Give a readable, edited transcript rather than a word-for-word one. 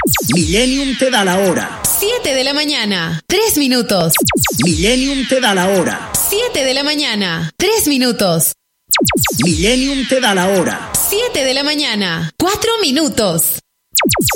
Millennium te da la hora. 7 de la mañana, 3 minutos. Millennium te da la hora. 7 de la mañana, 3 minutos. Millennium te da la hora. 7 de la mañana, 4 minutos.